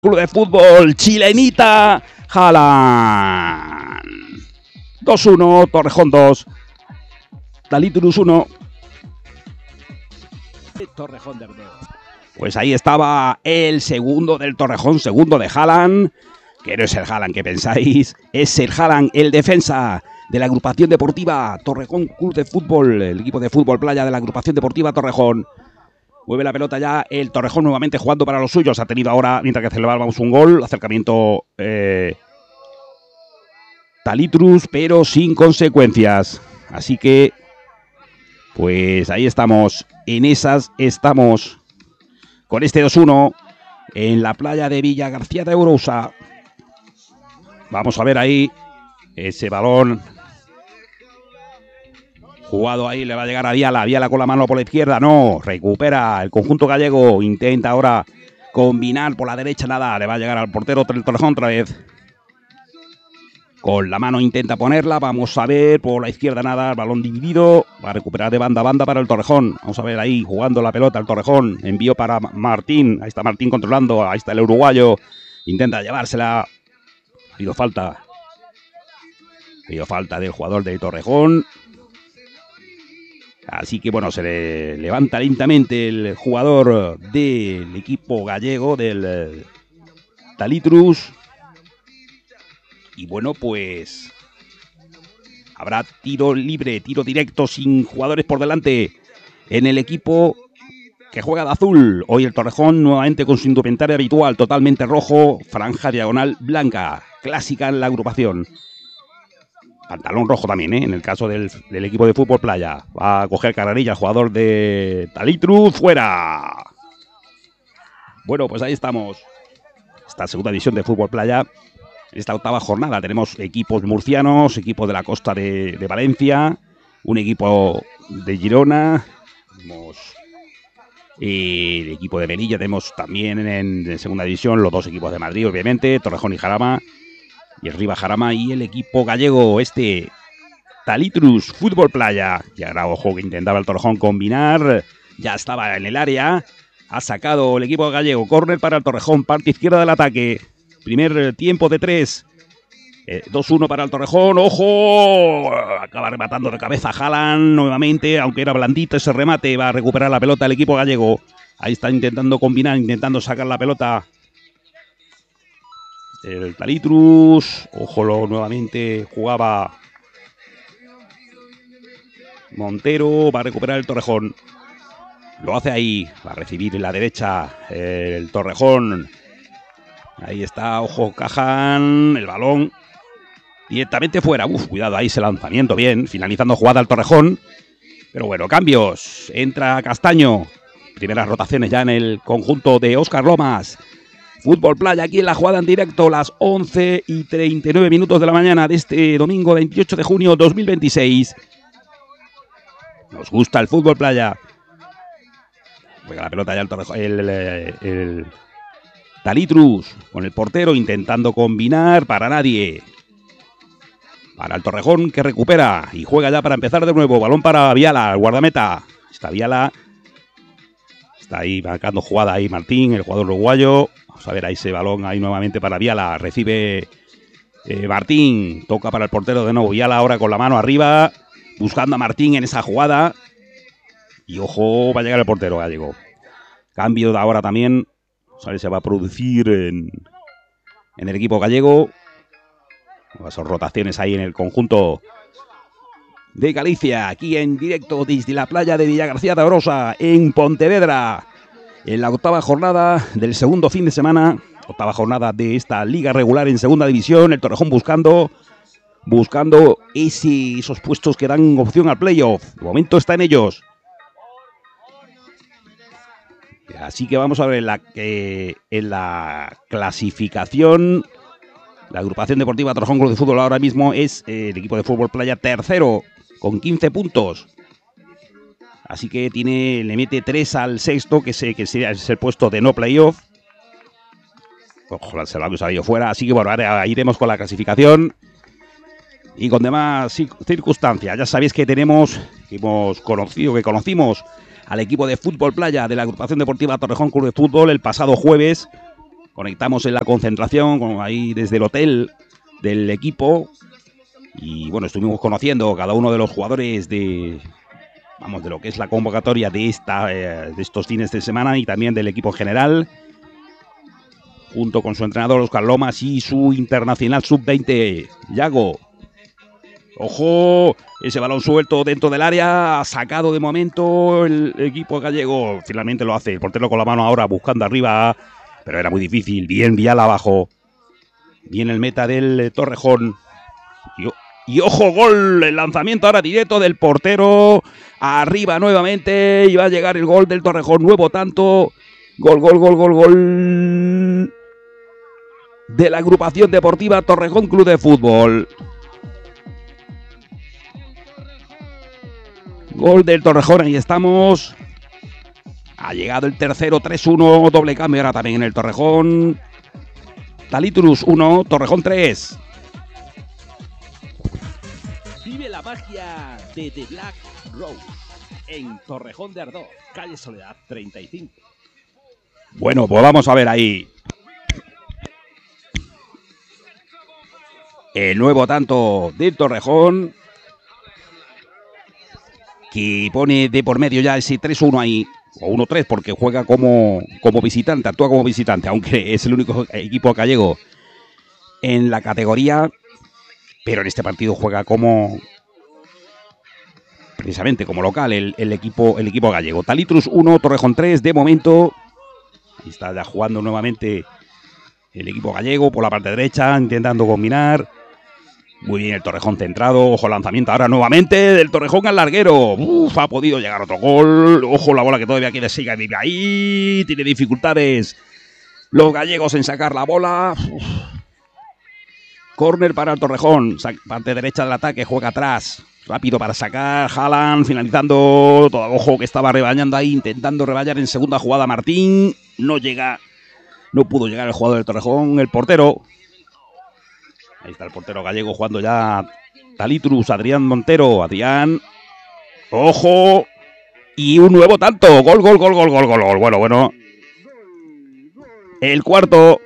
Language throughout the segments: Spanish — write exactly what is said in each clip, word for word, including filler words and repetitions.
Club de Fútbol Chilenita Haaland. dos uno, Torrejón dos, Talitrus uno. Torrejón de Ardeo. Pues ahí estaba el segundo del Torrejón, segundo de Haaland, que no es el Haaland que pensáis, es el Haaland, el defensa de la agrupación deportiva Torrejón Club de Fútbol, el equipo de fútbol playa de la agrupación deportiva Torrejón. Mueve la pelota ya el Torrejón nuevamente jugando para los suyos. Ha tenido ahora, mientras que celebrábamos un gol, acercamiento eh, Talitrus, pero sin consecuencias. Así que, pues ahí estamos. En esas estamos con este dos uno en la playa de Villa García de Ourousa. Vamos a ver ahí ese balón. Jugado ahí, le va a llegar a Viala. Viala con la mano por la izquierda. No, recupera el conjunto gallego. Intenta ahora combinar por la derecha. Nada, le va a llegar al portero del Torrejón otra vez. Con la mano intenta ponerla. Vamos a ver, por la izquierda nada. El balón dividido. Va a recuperar de banda a banda para el Torrejón. Vamos a ver ahí, jugando la pelota el Torrejón. Envío para Martín. Ahí está Martín controlando. Ahí está el uruguayo. Intenta llevársela. Ha habido falta. Ha habido falta del jugador del Torrejón. Así que bueno, se le levanta lentamente el jugador del equipo gallego, del Talitrus. Y bueno, pues habrá tiro libre, tiro directo sin jugadores por delante en el equipo que juega de azul. Hoy el Torrejón nuevamente con su indumentaria habitual, totalmente rojo, franja diagonal blanca, clásica en la agrupación. Pantalón rojo también, ¿eh? En el caso del, del equipo de fútbol playa. Va a coger carrerilla el jugador de Talitrus. ¡Fuera! Bueno, pues ahí estamos. Esta segunda división de fútbol playa. En esta octava jornada tenemos equipos murcianos, equipos de la costa de, de Valencia, un equipo de Girona. Tenemos el equipo de Melilla. Tenemos también en, en segunda división los dos equipos de Madrid, obviamente. Torrejón y Jarama. Y arriba Jarama y el equipo gallego, este Talitrus Fútbol Playa. Y ahora, ojo, que intentaba el Torrejón combinar. Ya estaba en el área. Ha sacado el equipo gallego. Córner para el Torrejón, parte izquierda del ataque. Primer tiempo de tres. Eh, dos uno para el Torrejón. ¡Ojo! Acaba rematando de cabeza Haaland nuevamente. Aunque era blandito ese remate. Va a recuperar la pelota el equipo gallego. Ahí está intentando combinar, intentando sacar la pelota el Talitrus. Ojo, lo, nuevamente jugaba Montero. Va a recuperar el Torrejón. Lo hace ahí. Va a recibir en la derecha el Torrejón. Ahí está, ojo, Cajan. El balón directamente fuera. Uf, cuidado, ahí ese lanzamiento bien. Finalizando jugada al Torrejón. Pero bueno, cambios. Entra Castaño. Primeras rotaciones ya en el conjunto de Óscar Lomas. Fútbol Playa, aquí en la jugada en directo, las once y treinta y nueve minutos de la mañana de este domingo veintiocho de junio dos mil veintiséis. Nos gusta el Fútbol Playa. Juega la pelota ya el, Torrejón, el, el, el Talitrus con el portero intentando combinar para nadie. Para el Torrejón que recupera y juega ya para empezar de nuevo. Balón para Viala, el guardameta. Está Viala. Está ahí marcando jugada ahí Martín, el jugador uruguayo. Vamos a ver ahí ese balón ahí nuevamente para Viala. Recibe eh, Martín. Toca para el portero de nuevo. Viala ahora con la mano arriba. Buscando a Martín en esa jugada. Y ojo, va a llegar el portero gallego. Cambio de ahora también. Vamos a ver si se va a producir en, en el equipo gallego. Esas rotaciones ahí en el conjunto de Galicia. Aquí en directo desde la playa de Villa García de Ourousa en Pontevedra. En la octava jornada del segundo fin de semana, octava jornada de esta liga regular en segunda división, el Torrejón buscando, buscando ese, esos puestos que dan opción al playoff. De momento está en ellos. Así que vamos a ver en la, eh, en la clasificación. La agrupación deportiva Torrejón Club de Fútbol ahora mismo es eh, el equipo de fútbol playa tercero con quince puntos. Así que tiene, le mete tres al sexto, que, se, que sería el puesto de no playoff. Ojalá se lo ha salido fuera. Así que bueno, ahora iremos con la clasificación y con demás circunstancias. Ya sabéis que tenemos, que hemos conocido, que conocimos al equipo de fútbol playa de la agrupación deportiva Torrejón Club de Fútbol el pasado jueves conectamos en la concentración, ahí desde el hotel del equipo. Y bueno, estuvimos conociendo cada uno de los jugadores de, vamos, de lo que es la convocatoria de, esta, eh, de estos fines de semana y también del equipo en general, junto con su entrenador Óscar Lomas y su internacional sub veinte, Yago. ¡Ojo! Ese balón suelto dentro del área, ha sacado de momento el equipo gallego. Finalmente lo hace el portero con la mano ahora buscando arriba, pero era muy difícil. Bien Vial abajo. Bien el meta del Torrejón. Y, y ojo, gol, el lanzamiento ahora directo del portero. Arriba nuevamente y va a llegar el gol del Torrejón. Nuevo tanto. Gol, gol, gol, gol, gol de la agrupación deportiva Torrejón Club de Fútbol. Gol del Torrejón, ahí estamos. Ha llegado el tercero, tres uno, doble cambio ahora también en el Torrejón. Talitrus uno, Torrejón tres. Vive la magia de The Black Rose en Torrejón de Ardoz, calle Soledad treinta y cinco. Bueno, pues vamos a ver ahí el nuevo tanto del Torrejón, que pone de por medio ya ese tres uno ahí, o uno tres, porque juega como, como visitante, actúa como visitante, aunque es el único equipo gallego en la categoría, pero en este partido juega como, precisamente como local, el, el, equipo, el equipo gallego. Talitrus uno, Torrejón tres, de momento. Ahí está ya jugando nuevamente el equipo gallego por la parte derecha, intentando combinar. Muy bien el Torrejón centrado. Ojo, lanzamiento ahora nuevamente del Torrejón al larguero. Uf, ha podido llegar otro gol. Ojo, la bola que todavía quiere sigue vive ahí. Tiene dificultades los gallegos en sacar la bola. Uf. Córner para el Torrejón. Parte derecha del ataque, juega atrás. Rápido para sacar. Haaland finalizando. Todo, ojo, que estaba rebañando ahí, intentando rebañar en segunda jugada Martín. No llega. No pudo llegar el jugador del Torrejón. El portero. Ahí está el portero gallego jugando ya. Talitrus, Adrián Montero. Adrián. ¡Ojo! Y un nuevo tanto. Gol, gol, gol, gol, gol, gol, gol. Bueno, bueno. El cuarto.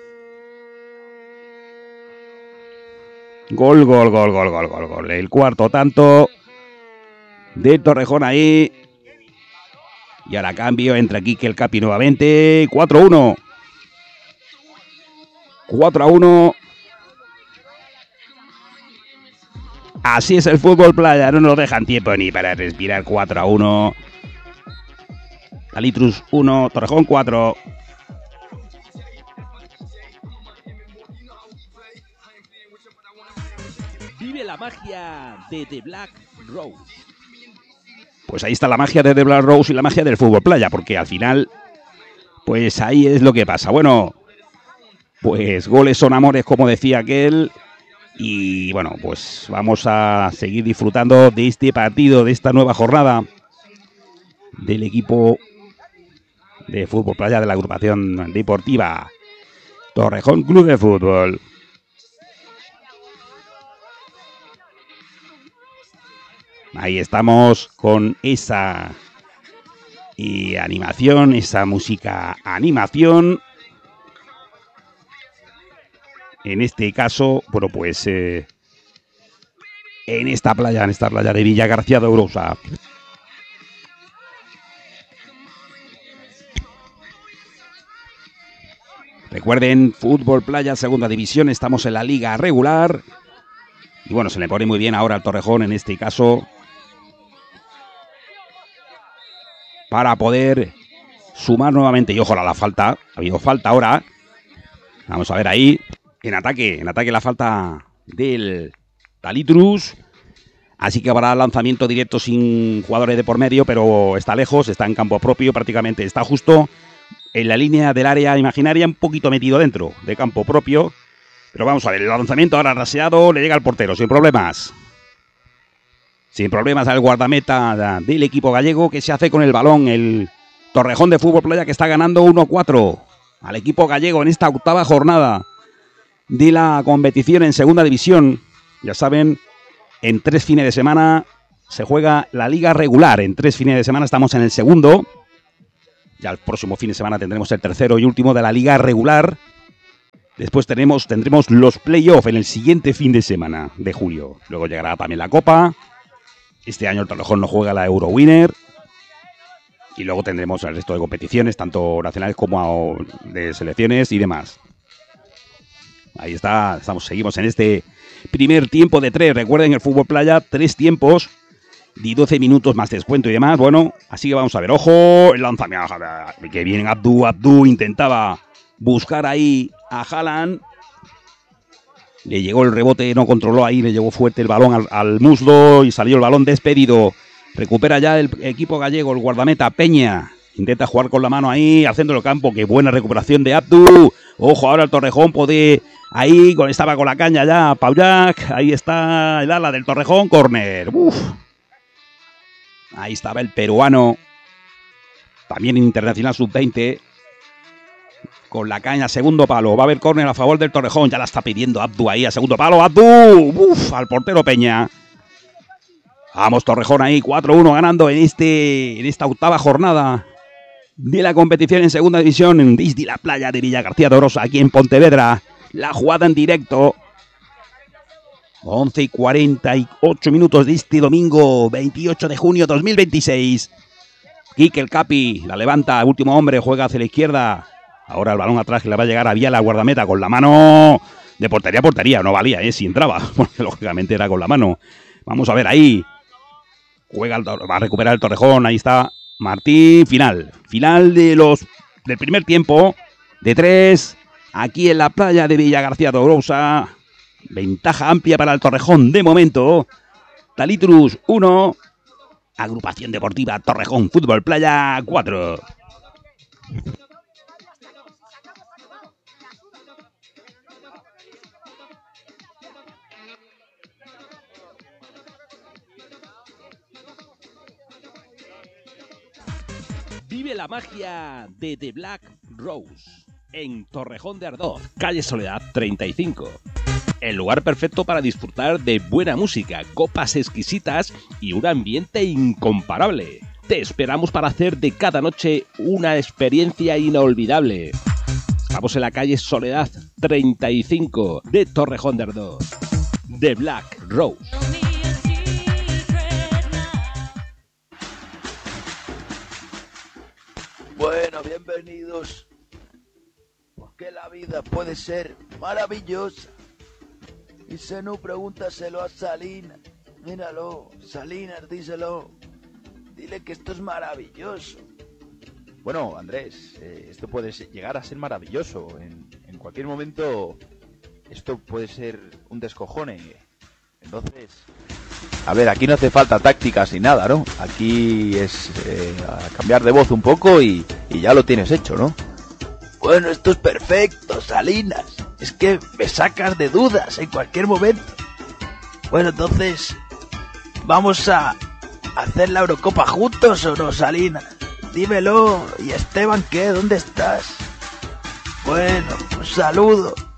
Gol, gol, gol, gol, gol, gol, gol. El cuarto tanto de Torrejón ahí. Y ahora cambio. Entra Quique el Capi nuevamente. cuatro uno. cuatro a uno. Así es el fútbol playa, no nos dejan tiempo ni para respirar. Cuatro a uno. Talitrus uno, Torrejón cuatro. Vive la magia de The Black Rose. Pues ahí está la magia de The Black Rose y la magia del fútbol playa, porque al final, pues ahí es lo que pasa. Bueno, pues goles son amores, como decía aquel. Y bueno, pues vamos a seguir disfrutando de este partido, de esta nueva jornada del equipo de fútbol playa de la agrupación deportiva Torrejón Club de Fútbol. Ahí estamos con esa y animación, esa música animación. En este caso, bueno, pues eh, en esta playa, en esta playa de Villa García de Ourosa. Recuerden, fútbol playa, segunda división, estamos en la liga regular. Y bueno, se le pone muy bien ahora al Torrejón, en este caso, para poder sumar nuevamente. Y ojo a la falta, ha habido falta ahora. Vamos a ver ahí. En ataque, en ataque la falta del Talitrus. Así que habrá lanzamiento directo sin jugadores de por medio, pero está lejos, está en campo propio prácticamente. Está justo en la línea del área imaginaria, un poquito metido dentro de campo propio. Pero vamos a ver, el lanzamiento ahora raseado, le llega al portero, sin problemas. Sin problemas al guardameta del equipo gallego, que se hace con el balón. El Torrejón de Fútbol Playa, que está ganando uno cuatro al equipo gallego en esta octava jornada de la competición en segunda división. Ya saben, en tres fines de semana se juega la liga regular. En tres fines de semana estamos en el segundo. Ya el próximo fin de semana tendremos el tercero y último de la liga regular. Después tenemos, tendremos los playoffs en el siguiente fin de semana de julio. Luego llegará también la Copa. Este año el Torrejón no juega la Eurowinner. Y luego tendremos el resto de competiciones, tanto nacionales como de selecciones y demás. Ahí está, estamos, seguimos en este primer tiempo de tres. Recuerden, el fútbol playa, tres tiempos de doce minutos más descuento y demás. Bueno, así que vamos a ver. ¡Ojo! El lanzamiento. Que bien Abdu. Abdu intentaba buscar ahí a Haaland. Le llegó el rebote, no controló ahí, le llegó fuerte el balón al, al muslo y salió el balón despedido. Recupera ya el equipo gallego, el guardameta Peña. Intenta jugar con la mano ahí, al centro del campo. Qué buena recuperación de Abdu. Ojo, ahora el Torrejón puede... Ahí estaba con la caña ya Paullac. Ahí está el ala del Torrejón. Córner. Uf. Ahí estaba el peruano. También internacional sub veinte. Con la caña, segundo palo. Va a haber córner a favor del Torrejón. Ya la está pidiendo Abdu ahí a segundo palo. Abdu. Uf, al portero Peña. Vamos, Torrejón ahí. cuatro uno ganando en, este, en esta octava jornada de la competición en segunda división. Desde la playa de Villa García de Orosa, aquí en Pontevedra. La jugada en directo. once y cuarenta y ocho minutos de este domingo veintiocho de junio dos mil veintiséis. Quique el Capi la levanta. Último hombre, juega hacia la izquierda. Ahora el balón atrás que le va a llegar a Viala, guardameta, con la mano de portería a portería. No valía, ¿eh? Si entraba, porque lógicamente era con la mano. Vamos a ver ahí. Juega el, va a recuperar el Torrejón. Ahí está Martín. Final. Final de los del primer tiempo. De tres. Aquí en la playa de Villa García de Orosa. Ventaja amplia para el Torrejón de momento. Talitrus uno. Agrupación Deportiva Torrejón Fútbol Playa cuatro. Vive la magia de The Black Rose en Torrejón de Ardoz, calle Soledad treinta y cinco. El lugar perfecto para disfrutar de buena música, copas exquisitas y un ambiente incomparable. Te esperamos para hacer de cada noche una experiencia inolvidable. Estamos en la calle Soledad treinta y cinco de Torrejón de Ardoz. The Black Rose. Bueno, bienvenidos. Porque la vida puede ser maravillosa. Y si no, pregúntaselo a Salinas. Míralo, Salinas, díselo. Dile que esto es maravilloso. Bueno, Andrés, eh, esto puede llegar a ser maravilloso. En, en cualquier momento, esto puede ser un descojone. Entonces... A ver, aquí no hace falta tácticas ni nada, ¿no? Aquí es eh, cambiar de voz un poco y, y ya lo tienes hecho, ¿no? Bueno, esto es perfecto, Salinas. Es que me sacas de dudas en cualquier momento. Bueno, entonces, ¿vamos a hacer la Eurocopa juntos o no, Salinas? Dímelo. ¿Y Esteban qué? ¿Dónde estás? Bueno, un saludo.